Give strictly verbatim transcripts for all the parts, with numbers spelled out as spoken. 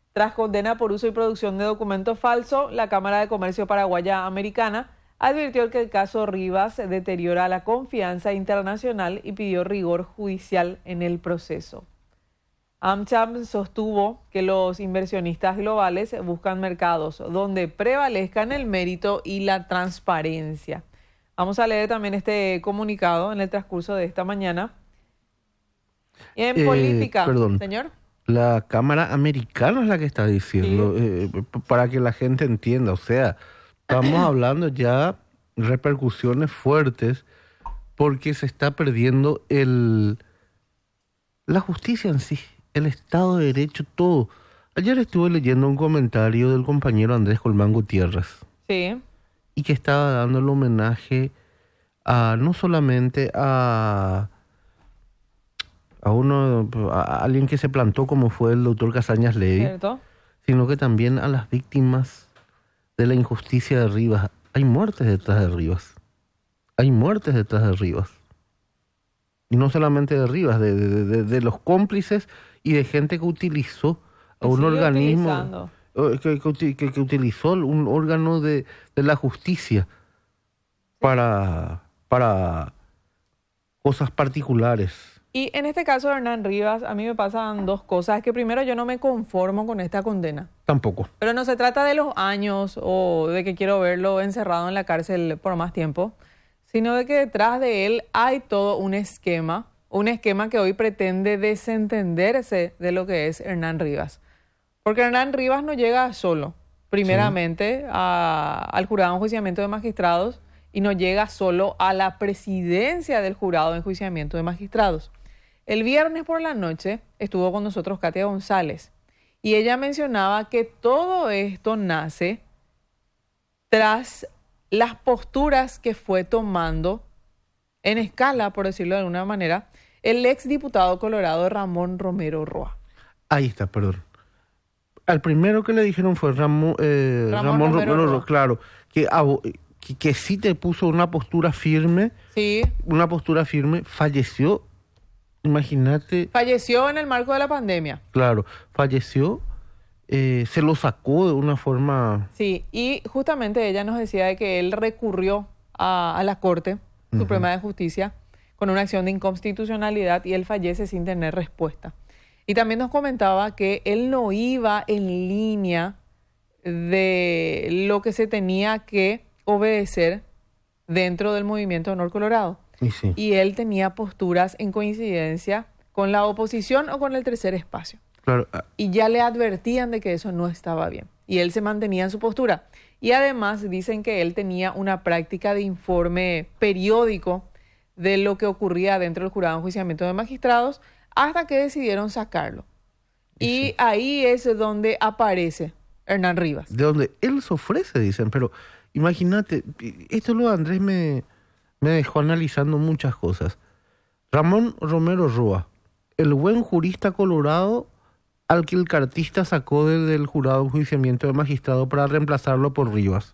Tras condena por uso y producción de documentos falsos, la Cámara de Comercio Paraguaya Americana advirtió que el caso Rivas deteriora la confianza internacional y pidió rigor judicial en el proceso. AmCham sostuvo que los inversionistas globales buscan mercados donde prevalezcan el mérito y la transparencia. Vamos a leer también este comunicado en el transcurso de esta mañana. En Eh, política, perdón. señor. La Cámara Americana es la que está diciendo, Sí. eh, p- para que la gente entienda. O sea, estamos hablando ya repercusiones fuertes porque se está perdiendo el, la justicia en sí, el Estado de Derecho, todo. Ayer estuve leyendo un comentario del compañero Andrés Colmán Gutiérrez Sí. y que estaba dando el homenaje a no solamente a a uno, a alguien que se plantó como fue el doctor Casañas Levy, ¿Cierto? sino que también a las víctimas de la injusticia de Rivas. Hay muertes detrás de Rivas. Hay muertes detrás de Rivas. Y no solamente de Rivas, de, de, de, de los cómplices y de gente que utilizó a Que un sigue organismo, utilizando. eh, que, que, uti- que- que utilizó un órgano de, de la justicia para, para cosas particulares. Y en este caso de Hernán Rivas, a mí me pasan dos cosas. Es que primero yo no me conformo con esta condena. Tampoco. Pero no se trata de los años o de que quiero verlo encerrado en la cárcel por más tiempo, sino de que detrás de él hay todo un esquema, un esquema que hoy pretende desentenderse de lo que es Hernán Rivas. Porque Hernán Rivas no llega solo, primeramente, a- al jurado de enjuiciamiento de magistrados y no llega solo a la presidencia del jurado de enjuiciamiento de magistrados. El viernes por la noche estuvo con nosotros Katia González y ella mencionaba que todo esto nace tras las posturas que fue tomando en escala, por decirlo de alguna manera, el exdiputado colorado Ramón Romero Roa. Ahí está, perdón. Al primero que le dijeron fue Ramón, eh, Ramón Ramón Romero Romero, Roa. claro, que, abo- que, que sí te puso una postura firme, Sí, una postura firme, falleció, imagínate, falleció en el marco de la pandemia. claro, falleció, eh, se lo sacó de una forma, Sí, y justamente ella nos decía de que él recurrió a, a la Corte Suprema de Justicia con una acción de inconstitucionalidad y él fallece sin tener respuesta. Y también nos comentaba que él no iba en línea de lo que se tenía que obedecer dentro del movimiento Honor Colorado. y sí, Y él tenía posturas en coincidencia con la oposición o con el tercer espacio. claro, ah, Y ya le advertían de que eso no estaba bien. Y él se mantenía en su postura. Y además dicen que él tenía una práctica de informe periódico de lo que ocurría dentro del jurado de enjuiciamiento de magistrados hasta que decidieron sacarlo. Y ahí es donde aparece Hernán Rivas. de donde él se ofrece, dicen, pero imagínate, esto lo Andrés me, me dejó analizando muchas cosas. Ramón Romero Roa, el buen jurista colorado al que el cartista sacó del, del jurado de enjuiciamiento de magistrado para reemplazarlo por Rivas.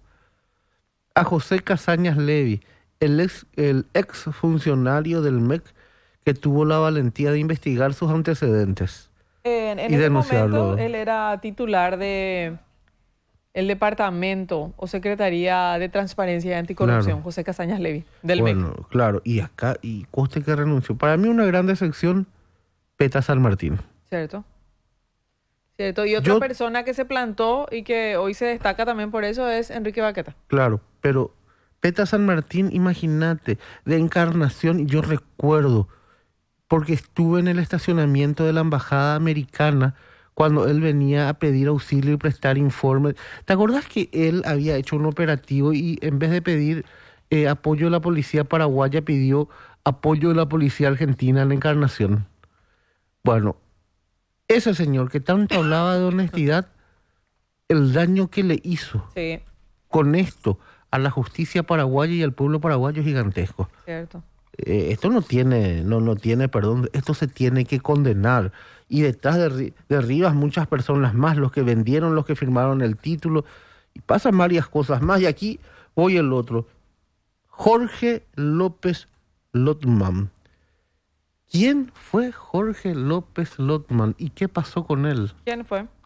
A José Casañas Levy, el ex, el ex funcionario del M E C que tuvo la valentía de investigar sus antecedentes. En, en Y ese denunciarlo. momento él era titular de el departamento o secretaría de transparencia y anticorrupción, Claro. José Casañas Levy, del M E C. Bueno, claro, y acá, y coste que renunció. Para mí una gran decepción, Peta San Martín. ¿Cierto? Cierto. Y otra Yo- persona que se plantó y que hoy se destaca también por eso es Enrique Baqueta. Claro, pero Peta San Martín, imagínate, de Encarnación, yo recuerdo, porque estuve en el estacionamiento de la embajada americana cuando él venía a pedir auxilio y prestar informes. ¿Te acordás que él había hecho un operativo y en vez de pedir eh, apoyo de la policía paraguaya, pidió apoyo de la policía argentina en la Encarnación? Bueno, ese señor que tanto hablaba de honestidad, el daño que le hizo Sí, con esto a la justicia paraguaya y al pueblo paraguayo es gigantesco. cierto. Eh, esto no tiene, no, no tiene perdón, esto se tiene que condenar. Y detrás de, Ri- de Rivas muchas personas más, los que vendieron, los que firmaron el título, y pasan varias cosas más. Y aquí voy el otro. Jorge López Lotman. ¿Quién fue Jorge López Lotman y qué pasó con él? ¿Quién fue?